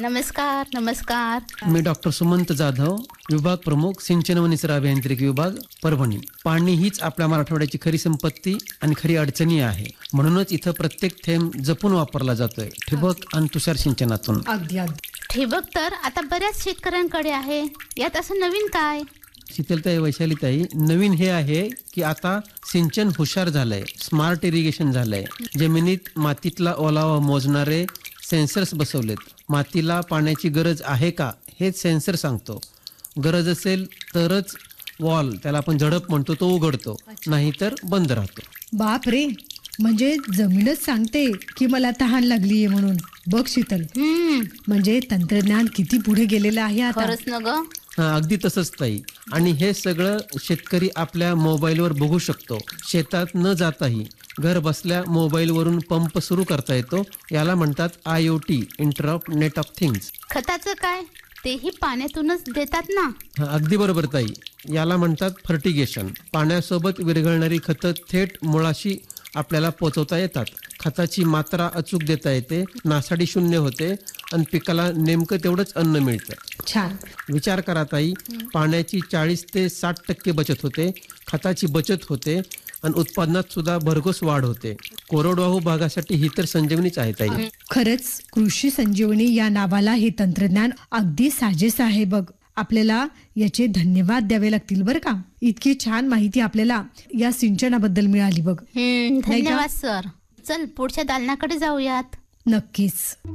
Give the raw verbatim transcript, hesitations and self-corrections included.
नमस्कार नमस्कार मी डॉक्टर सुमंत जाधव, विभाग प्रमुख सिंचन व निसर्ग अभियांत्रिकी विभाग, परभणी. पाणी हीच आपल्या मराठवाड्याची खरी संपत्ती आणि खरी अडचणी आहे. म्हणूनच इथं प्रत्येक थेंब जपून वापरला जातोय, ठिबक आणि तुषार सिंचनातून. अगदी अगदी. ठिबक तर आता बऱ्याच शेतकऱ्यांकडे आहे. यात असं नवीन काय? शीतलताई, वैशालीताई, नवीन हे आहे की आता सिंचन हुशार झालंय, स्मार्ट इरिगेशन झालंय. जमिनीत मातीतला ओलावा मोजणारे सेन्सर्स बसवलेत. मातीला पाण्याची गरज आहे का हे सेन्सर सांगतो. गरज असेल तरच वॉल, त्याला आपण झडप म्हणतो, तो उघडतो, नाहीतर बंद राहतो. बाप रे, म्हणजे जमीनच सांगते की मला तहान लागलीये म्हणून. बघ शीतल, म्हणजे तंत्रज्ञान किती पुढे गेलेलं आहे आता. खरंच ना ग. हा, अगदी तसंच ताई. आणि हे सगळं शेतकरी आपल्या मोबाईलवर बघू शकतो. शेतात न जाताही घर बसल्या मोबाईलवरून पंप सुरू करता येतो. याला म्हणतात I O T, इंटरऑफ net of things. खताचं काय? तेही पाण्यातूनच देतात ना? हा, अगदी बरोबर ताई. याला म्हणतात फर्टिगेशन. पाण्यासोबत विरघळणारी खतं थेट मुळाशी आपल्याला पोचवता येतात. खताची मात्रा अचूक देता येते, नासाडी शून्य होते आणि पिकाला नेमकं तेवढंच अन्न मिळतं. छान. विचार करा ताई, पाण्याची चाळीस ते साठ टक्के बचत होते, खताची बचत होते आणि उत्पादनात सुद्धा भरघोस वाढ होते. कोरडवाहू भागासाठी ही तर संजीवनीच आहे ताई. खरंच कृषी संजीवनी या नावाला हे तंत्रज्ञान अगदी साजेस आहे बघ. आपल्याला याचे धन्यवाद द्यावे लागतील बरं का. इतकी छान माहिती आपल्याला या सिंचनाबद्दल मिळाली बघ. धन्यवाद सर. चल पुढच्या दालनाकडे जाऊयात. नक्कीच.